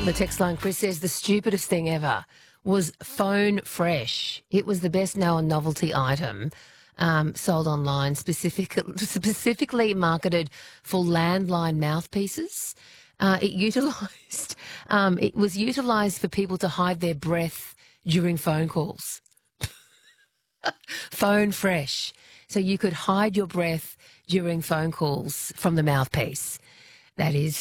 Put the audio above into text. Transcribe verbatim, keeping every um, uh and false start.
The text line, Chris says, the stupidest thing ever was Phone Fresh. It was the best known novelty item um, sold online, specific, specifically marketed for landline mouthpieces. Uh, it utilised, um, it was utilised for people to hide their breath during phone calls. Phone Fresh. So you could hide your breath during phone calls from the mouthpiece. That is